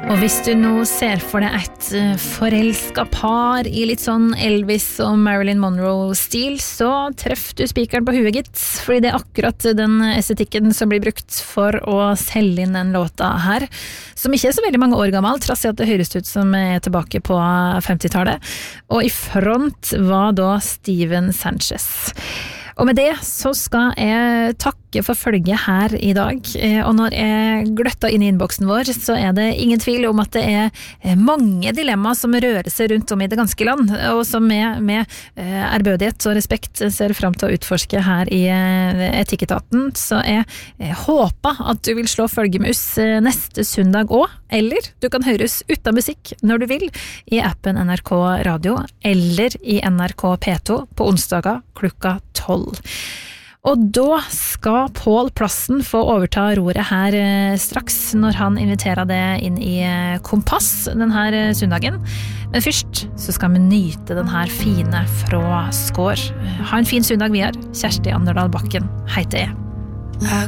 Og hvis du nå ser for deg et forelsket par I litt sånn Elvis og Marilyn Monroe-stil, så treff du spikeren på huet gitt, fordi det akkurat den estetikken som blir brukt for å selge inn den låta her, som ikke så veldig mange år gammel, trass I at det høres ut som tilbake på 50-tallet. Og I front var da Steven Sanchez. Og med det så skal jeg takke for følget her I dag, og når jeg gløtter inn I innboksen vår, så det ingen tvil om at det mange dilemmaer som rører seg rundt om I det ganske land, og som med ærbødighet og respekt ser frem til å utforske her I Etikketaten, så jeg håper at du vil slå følge med oss neste søndag også, eller du kan høres uten musikk når du vil I appen NRK Radio, eller I NRK P2 på onsdager klokka 12. Og da skal Pål Plassen få overta roret her straks når han inviterer det inn I Kompass denne søndagen. Men først så skal vi nyte den her fine fra Skår. Ha en fin søndag vi Kjersti Anderdal Bakken heter jeg. I